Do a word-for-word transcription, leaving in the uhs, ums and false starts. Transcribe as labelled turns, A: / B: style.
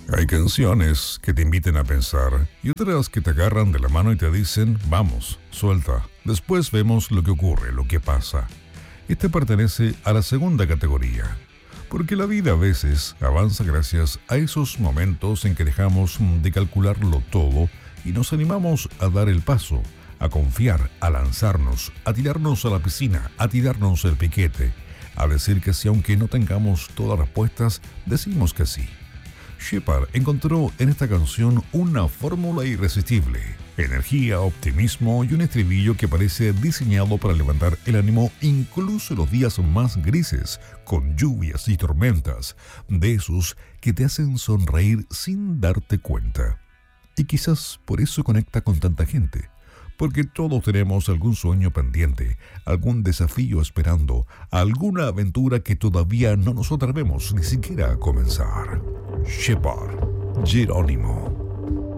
A: Hay canciones que te invitan a pensar y otras que te agarran de la mano y te dicen, vamos, suelta. Después vemos lo que ocurre, lo que pasa. Este pertenece a la segunda categoría, porque la vida a veces avanza gracias a esos momentos en que dejamos de calcularlo todo y nos animamos a dar el paso, a confiar, a lanzarnos, a tirarnos a la piscina, a tirarnos el piquete, a decir que sí aunque no tengamos todas las respuestas, decimos que sí. Shepard encontró en esta canción una fórmula irresistible, energía, optimismo y un estribillo que parece diseñado para levantar el ánimo incluso en los días más grises, con lluvias y tormentas, de esos que te hacen sonreír sin darte cuenta. Y quizás por eso conecta con tanta gente, porque todos tenemos algún sueño pendiente, algún desafío esperando, alguna aventura que todavía no nos atrevemos ni siquiera a comenzar. Shepard, Jerónimo.